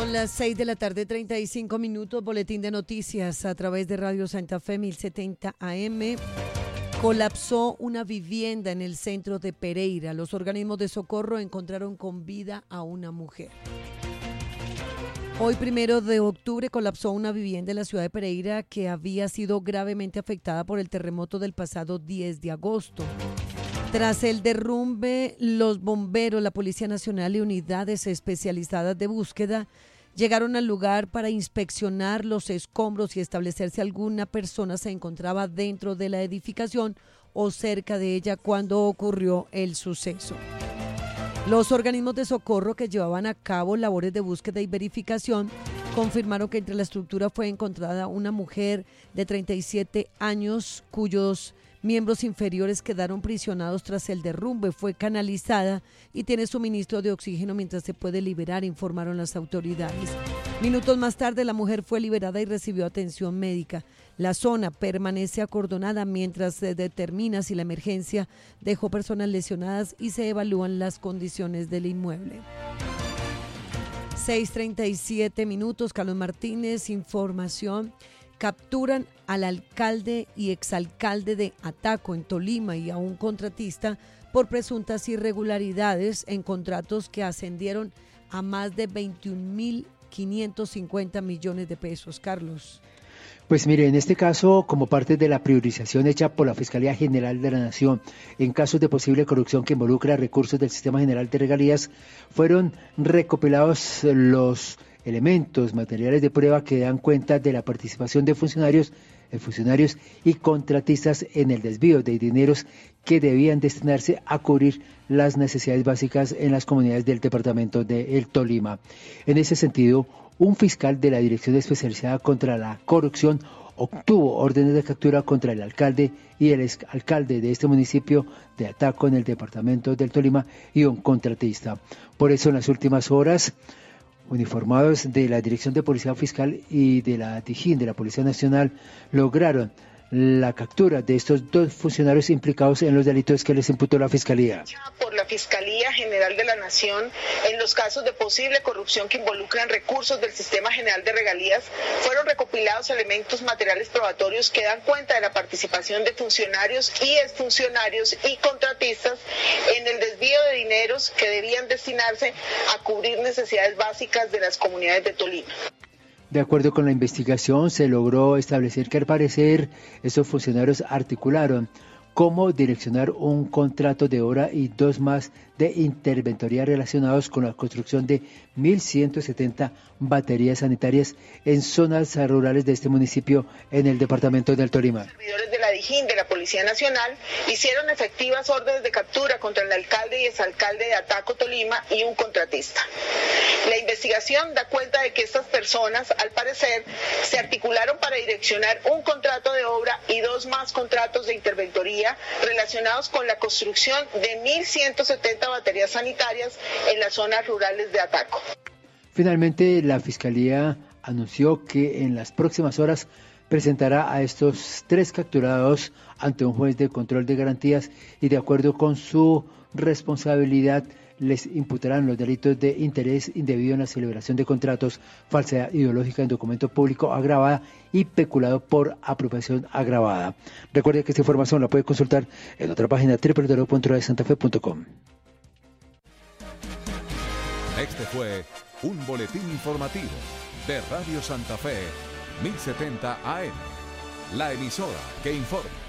Son las 6 de la tarde, 35 minutos, boletín de noticias a través de Radio Santa Fe 1070 AM. Colapsó una vivienda en el centro de Pereira. Los organismos de socorro encontraron con vida a una mujer. Hoy, 1 de octubre, colapsó una vivienda en la ciudad de Pereira que había sido gravemente afectada por el terremoto del pasado 10 de agosto. Tras el derrumbe, los bomberos, la Policía Nacional y unidades especializadas de búsqueda llegaron al lugar para inspeccionar los escombros y establecer si alguna persona se encontraba dentro de la edificación o cerca de ella cuando ocurrió el suceso. Los organismos de socorro que llevaban a cabo labores de búsqueda y verificación confirmaron que entre la estructura fue encontrada una mujer de 37 años cuyos miembros inferiores quedaron prisionados tras el derrumbe. Fue canalizada y tiene suministro de oxígeno mientras se puede liberar, informaron las autoridades. Minutos más tarde, la mujer fue liberada y recibió atención médica. La zona permanece acordonada mientras se determina si la emergencia dejó personas lesionadas y se evalúan las condiciones del inmueble. 6:37 minutos. Carlos Martínez, información. Capturan al alcalde y exalcalde de Ataco en Tolima y a un contratista por presuntas irregularidades en contratos que ascendieron a más de 21.550 millones de pesos. Carlos. Pues mire, en este caso, como parte de la priorización hecha por la Fiscalía General de la Nación en casos de posible corrupción que involucra recursos del Sistema General de Regalías, fueron recopilados los elementos materiales de prueba que dan cuenta de la participación de funcionarios y contratistas en el desvío de dineros que debían destinarse a cubrir las necesidades básicas en las comunidades del departamento de El Tolima. En ese sentido, un fiscal de la Dirección Especializada contra la Corrupción obtuvo órdenes de captura contra el alcalde y el exalcalde de este municipio de Ataco en el departamento del Tolima y un contratista. Por eso, en las últimas horas, uniformados de la Dirección de Policía Fiscal y de la DIJÍN, de la Policía Nacional, lograron la captura de estos dos funcionarios implicados en los delitos que les imputó la Fiscalía. Por la Fiscalía General de la Nación, en los casos de posible corrupción que involucran recursos del Sistema General de Regalías, fueron recopilados elementos materiales probatorios que dan cuenta de la participación de funcionarios y exfuncionarios y contratistas en el desvío de dineros que debían destinarse a cubrir necesidades básicas de las comunidades de Tolima. De acuerdo con la investigación, se logró establecer que al parecer estos funcionarios articularon cómo direccionar un contrato de obra y dos más de interventoría relacionados con la construcción de 1.170 baterías sanitarias en zonas rurales de este municipio en el departamento del Tolima. Servidores de la DIJÍN, de la Policía Nacional, hicieron efectivas órdenes de captura contra el alcalde y exalcalde de Ataco, Tolima y un contratista. La investigación da cuenta de que estas personas, al parecer, se articularon para direccionar un contrato de obra y dos más contratos de interventoría relacionados con la construcción de 1.170 baterías sanitarias en las zonas rurales de Ataco. Finalmente, la Fiscalía anunció que en las próximas horas presentará a estos tres capturados ante un juez de control de garantías y, de acuerdo con su responsabilidad, les imputarán los delitos de interés indebido en la celebración de contratos, falsedad ideológica en documento público agravada y peculado por apropiación agravada. Recuerde que esta información la puede consultar en nuestra página www.radiosantafe.com. Este fue un boletín informativo de Radio Santa Fe 1070 AM, la emisora que informa.